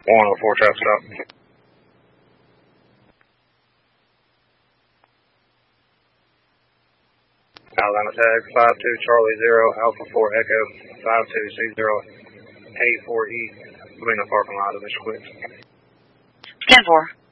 104 traffic stop. Alabama tag 52 Charlie 0 Alpha 4 Echo 52C0 A4E. Between the parking lot of this quick. Stand 4.